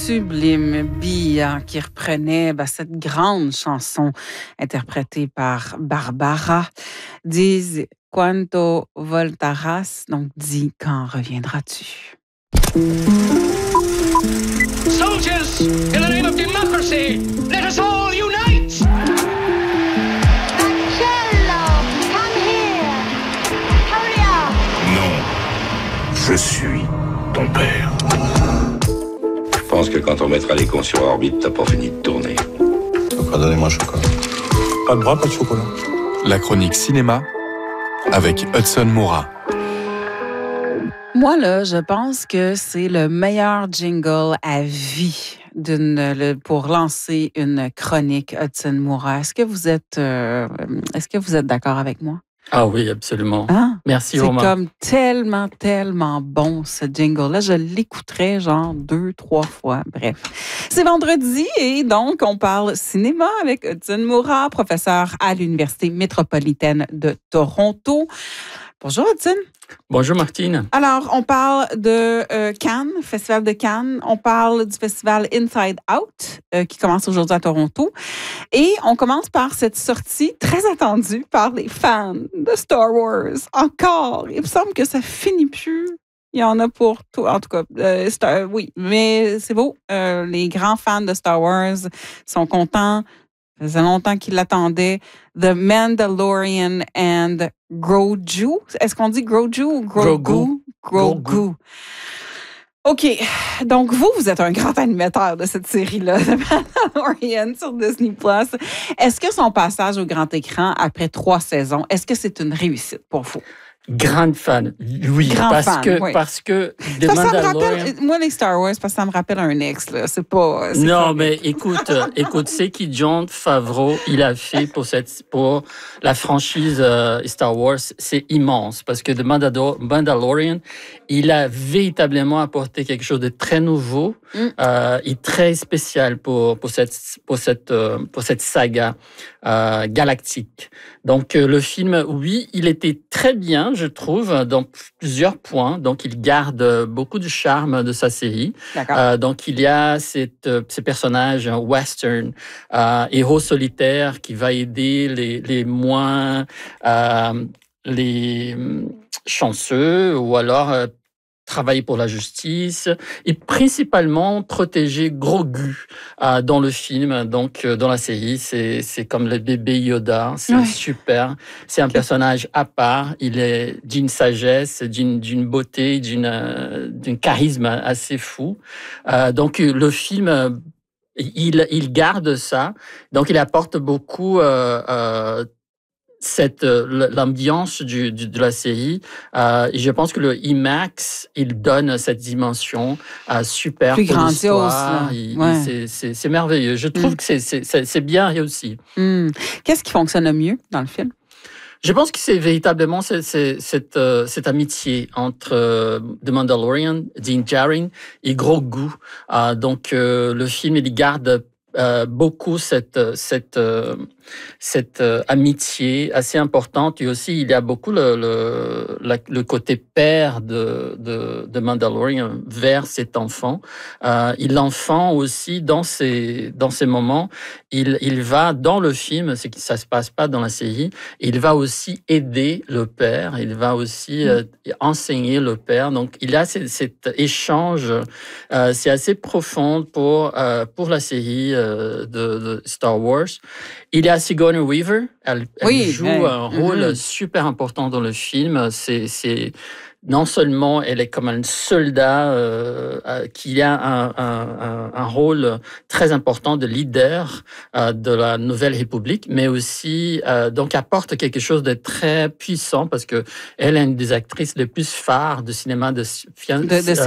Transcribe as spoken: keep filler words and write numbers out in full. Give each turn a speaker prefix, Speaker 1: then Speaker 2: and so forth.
Speaker 1: sublime Bia qui reprenait ben, cette grande chanson interprétée par Barbara. Dis quanto voltarás, donc dis quand reviendras-tu.
Speaker 2: Soldiers, in the name of democracy, let us all unite!
Speaker 3: Marcello, come here. Hurry up.
Speaker 4: Non, je suis ton père.
Speaker 5: Je pense que quand on mettra les cons sur orbite, t'as pas fini de tourner.
Speaker 6: Encore donnez-moi un chocolat. Pas de bras, pas de chocolat.
Speaker 7: La chronique cinéma avec Hudson Moura.
Speaker 1: Moi, là, je pense que c'est le meilleur jingle à vie d'une, le, pour lancer une chronique Hudson Moura. Est-ce que vous êtes, euh, est-ce que vous êtes d'accord avec moi?
Speaker 8: Ah oui, absolument.
Speaker 1: Hein?
Speaker 8: Merci,
Speaker 1: c'est
Speaker 8: Romain.
Speaker 1: C'est comme tellement, tellement bon, ce jingle-là. Je l'écouterais genre deux, trois fois. Bref. C'est vendredi et donc, on parle cinéma avec Hudson Moura, professeur à l'Université métropolitaine de Toronto. Bonjour, Hudson.
Speaker 8: Bonjour, Martine.
Speaker 1: Alors, on parle de euh, Cannes, Festival de Cannes. On parle du festival Inside Out, euh, qui commence aujourd'hui à Toronto. Et on commence par cette sortie très attendue par les fans de Star Wars. Encore! Il me semble que ça finit plus. Il y en a pour tout. En tout cas, euh, Star, oui, mais c'est beau. Euh, les grands fans de Star Wars sont contents. Ça faisait longtemps qu'ils l'attendaient. The Mandalorian and Grogu. Est-ce qu'on dit Grogu ou Grogu?
Speaker 8: Grogu.
Speaker 1: Grogu. Grogu. OK. Donc, vous, vous êtes un grand animateur de cette série-là, The Mandalorian sur Disney plus. Est-ce que son passage au grand écran après trois saisons, est-ce que c'est une réussite pour vous?
Speaker 8: Grande fan, oui,
Speaker 1: Grand
Speaker 8: parce
Speaker 1: fan,
Speaker 8: que
Speaker 1: oui.
Speaker 8: parce que The
Speaker 1: Ça, ça me
Speaker 8: Mandalorian.
Speaker 1: rappelle, moi, les Star Wars, parce que ça me rappelle un ex, là. C'est pas. C'est
Speaker 8: Non,
Speaker 1: pas...
Speaker 8: mais écoute, euh, écoute, c'est qui Jon Favreau il a fait pour cette pour la franchise euh, Star Wars, c'est immense parce que The Mandalor- Mandalorian, il a véritablement apporté quelque chose de très nouveau mm. euh, et très spécial pour pour cette pour cette euh, pour cette saga euh, galactique. Donc euh, le film, oui, il était très bien, je trouve, dans plusieurs points. Donc, il garde beaucoup du charme de sa série. Euh, donc, il y a cette, ce personnage western, euh, héros solitaire qui va aider les, les moins euh, les chanceux ou alors euh, travailler pour la justice et principalement protéger Grogu euh, dans le film, donc euh, dans la série. C'est, c'est comme le bébé Yoda, c'est ouais. super. C'est un personnage à part, il est d'une sagesse, d'une, d'une beauté, d'une, euh, d'un charisme assez fou. Euh, donc le film... Euh, il, il garde ça, donc il apporte beaucoup... Euh, euh, cette l'ambiance du, du, de la série. Euh, et je pense que le IMAX, il donne cette dimension euh, super
Speaker 1: plus
Speaker 8: pour
Speaker 1: grandiose.
Speaker 8: Il,
Speaker 1: ouais.
Speaker 8: c'est, c'est, c'est merveilleux. Je trouve mm. que c'est, c'est, c'est, c'est bien réussi.
Speaker 1: Mm. Qu'est-ce qui fonctionne le mieux dans le film?
Speaker 8: Je pense que c'est véritablement cette, cette, cette, euh, cette amitié entre euh, The Mandalorian, Din Djarin et Grogu. Euh, donc, euh, le film, il garde Euh, beaucoup cette cette euh, cette euh, amitié assez importante et aussi il y a beaucoup le le, la, le côté père de de, de Mandalorian vers cet enfant. Euh, il l'enfant aussi dans ces dans ces moments il il va dans le film, c'est que ça se passe pas dans la série, il va aussi aider le père, il va aussi euh, enseigner le père. Donc il y a cet, cet échange, euh, c'est assez profond pour euh, pour la série. De, de Star Wars. Il y a Sigourney Weaver. Elle, elle
Speaker 1: oui,
Speaker 8: joue
Speaker 1: hey.
Speaker 8: un rôle
Speaker 1: mm-hmm.
Speaker 8: super important dans le film. C'est, c'est non seulement elle est comme un soldat euh, qui a un, un, un rôle très important de leader euh, de la Nouvelle République, mais aussi euh, donc apporte quelque chose de très puissant parce que elle est une des actrices les plus phares de cinéma de,
Speaker 1: de, de